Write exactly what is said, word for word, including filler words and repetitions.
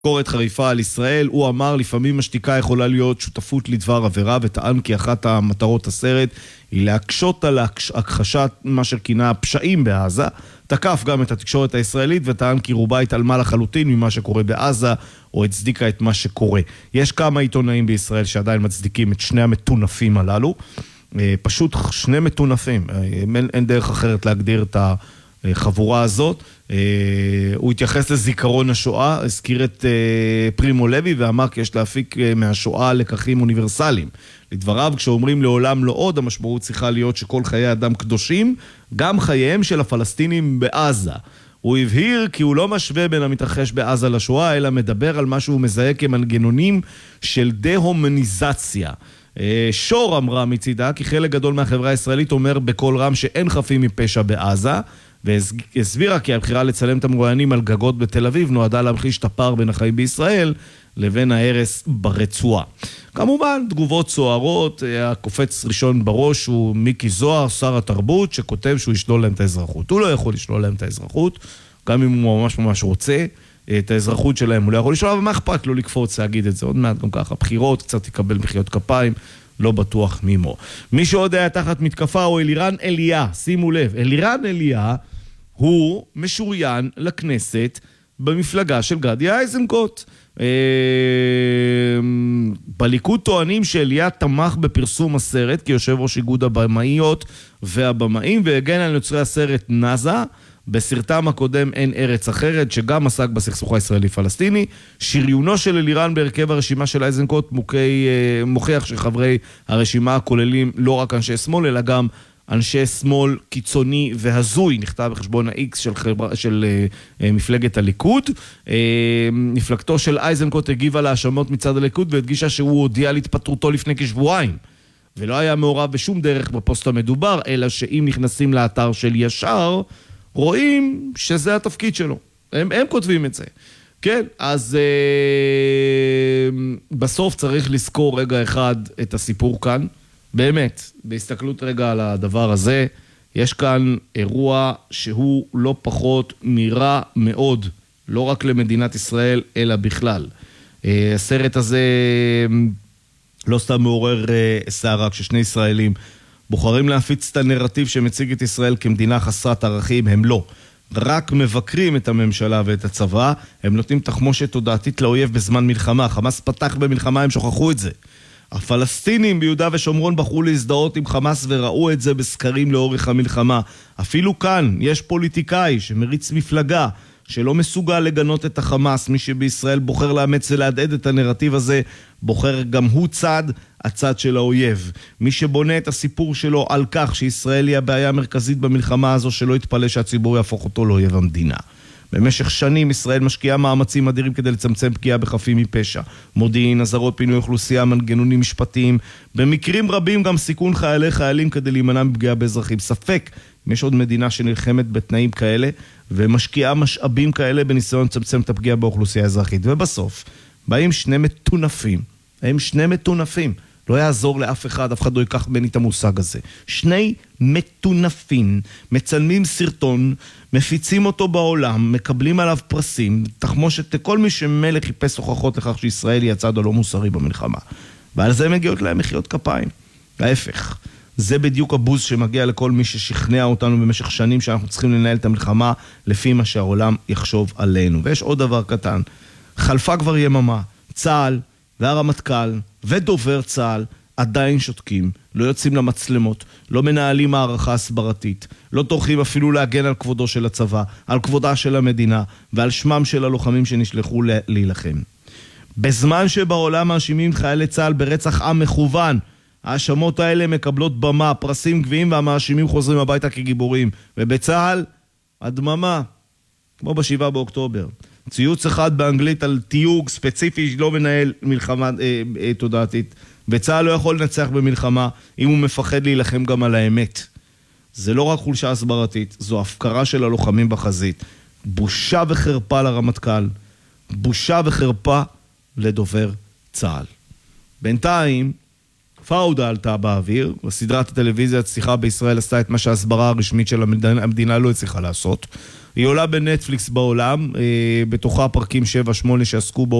ביקורת חריפה על ישראל. הוא אמר, לפעמים השתיקה יכולה להיות שותפות לדבר עבירה, וטען כי אחת המטרות הסרט היא להקשות על הכחשת מה שכינה הפשעים בעזה. תקף גם את התקשורת הישראלית וטען כי רובה התעלמה לחלוטין ממה שקורה בעזה, או הצדיקה את מה שקורה. יש כמה עיתונאים בישראל שעדיין מצדיקים את שני המטונפים הללו. פשוט שני מטונפים. אין, אין דרך אחרת להגדיר את החבורה הזאת. הוא התייחס לזיכרון השואה, הזכיר את פרימו לוי ואמר כי יש להפיק מהשואה לקחים אוניברסליים. לדבריו, כשאומרים לעולם לא עוד, המשמעות צריכה להיות שכל חיי אדם קדושים, גם חייהם של הפלסטינים בעזה. הוא הבהיר כי הוא לא משווה בין המתרחש בעזה לשואה, אלא מדבר על מה שהוא מזהה כמנגנונים של דה-הומניזציה. שור אמרה מצידה כי חלק גדול מהחברה הישראלית אומר בכל רם שאין חפים מפשע בעזה, והסבירה כי הבחירה לצלם את המרואיינים על גגות בתל אביב נועדה להמחיש את הפער בין החיים בישראל לבין ההרס ברצועה. כמובן, תגובות סוערות, הקופץ ראשון בראש הוא מיקי זוהר, שר התרבות, שכותב שהוא ישלול להם את האזרחות. הוא לא יכול לשלול להם את האזרחות, גם אם הוא ממש ממש רוצה את האזרחות שלהם, הוא לא יכול לשלול, אבל מה אכפת לו לקפוץ להגיד את זה? עוד מעט גם ככה, בחירות, קצת יקבל מחיאות כפיים, לא בטוח מימו. מי שעוד היה תחת מתקפה הוא אלירן אליה, שימו לב, אלירן אליה הוא משוריין לכנסת במפלגה של גדי איזנקוט. בליכוד טוענים שאליה תמך בפרסום הסרט כיושב ראש איגוד הבמאיות והבמאים, והגן על יוצרי הסרט נאזה בסרטם הקודם אין ארץ אחרת, שגם עסק בסכסוך הישראלי-פלסטיני. שריונו של אלירן בהרכב הרשימה של איזנקוט מוכי, מוכיח שחברי הרשימה כוללים לא רק אנשי שמאל אלא גם אנשי שמאל קיצוני והזוי, נכתב בחשבון ה-X של, חבר... של uh, מפלגת הליכוד. Uh, מפלגתו של איזנקוט הגיבה להאשמות מצד הליכוד והדגישה שהוא הודיע על התפטרותו לפני כשבועיים, ולא היה מעורב בשום דרך בפוסט המדובר, אלא שאם נכנסים לאתר של ישר, רואים שזה התפקיד שלו. הם, הם כותבים את זה. כן, אז uh, בסוף צריך לזכור רגע אחד את הסיפור כאן. באמת, בהסתכלות רגע על הדבר הזה, יש כאן אירוע שהוא לא פחות מרע מאוד, לא רק למדינת ישראל, אלא בכלל. הסרט הזה לא סתם מעורר סערה, כששני ישראלים בוחרים להפיץ את הנרטיב שמציג את ישראל כמדינה חסרת ערכים, הם לא. רק מבקרים את הממשלה ואת הצבא, הם נותנים תחמושת תודעתית לאויב בזמן מלחמה. חמאס פתח במלחמה, הם שוכחו את זה. הפלסטינים ביהודה ושומרון בחרו להזדהות עם חמאס וראו את זה בסקרים לאורך המלחמה. אפילו כאן יש פוליטיקאי שמריץ מפלגה שלא מסוגל לגנות את החמאס. מי שבישראל בוחר לאמץ ולהדהד את הנרטיב הזה, בוחר גם הוא צד, הצד של האויב. מי שבונה את הסיפור שלו על כך שישראל היא הבעיה המרכזית במלחמה הזו, שלא יתפלא שהציבור יהפוך אותו לאויב המדינה. במשך שנים ישראל משקיעה מאמצים אדירים כדי לצמצם פגיעה בחפים מפשע. מודיעין, עזרות פינוי אוכלוסייה, מנגנונים משפטיים, במקרים רבים גם סיכון חיילי חיילים כדי להימנע מפגיעה באזרחים. ספק אם יש עוד מדינה שנלחמת בתנאים כאלה ומשקיעה משאבים כאלה בניסיון לצמצם את הפגיעה באוכלוסייה האזרחית. ובסוף באים שני מטונפים, הם שני מטונפים. לא יעזור לאף אחד, אף אחד לא ייקח בני את המושג הזה. שני מטונפים, מצלמים סרטון, מפיצים אותו בעולם, מקבלים עליו פרסים, תחמושת כל מי שמלך חיפש הוכחות לכך שישראל היא הצד הלא מוסרי במלחמה. ועל זה מגיעות להם מחיאות כפיים. ההפך, זה בדיוק הבוז שמגיע לכל מי ששכנע אותנו במשך שנים שאנחנו צריכים לנהל את המלחמה לפי מה שהעולם יחשוב עלינו. ויש עוד דבר קטן, חלפה כבר יממה, צה"ל והרמטכ"ל ודובר צה"ל עדיין שותקים, לא יוצאים למצלמות, לא מנהלים מערכה הסברתית, לא טורחים אפילו להגן על כבודו של הצבא, על כבודה של המדינה ועל שמם של הלוחמים שנשלחו להילחם. בזמן שבעולם מאשימים חיילי צה"ל ברצח עם מכוון, האשמות האלה מקבלות במה, פרסים גביעים והמאשימים חוזרים הביתה כגיבורים, ובצה"ל הדממה, כמו בשבעה באוקטובר. ציוץ אחד באנגלית על תיוג ספציפי לא מנהל מלחמה אה, אה, תודעתית. וצה"ל לא יכול לנצח במלחמה אם הוא מפחד להילחם גם על האמת. זה לא רק חולשה הסברתית, זו הפקרה של הלוחמים בחזית. בושה וחרפה לרמטכ"ל, בושה וחרפה לדובר צה"ל. בינתיים, פאודה עלתה באוויר, וסדרת הטלוויזיה הצליחה בישראל עשתה את מה שההסברה הרשמית של המדינה, המדינה לא הצליחה לעשות. היא עולה בנטפליקס בעולם, בתוכה פרקים שבע שמונה שעסקו בו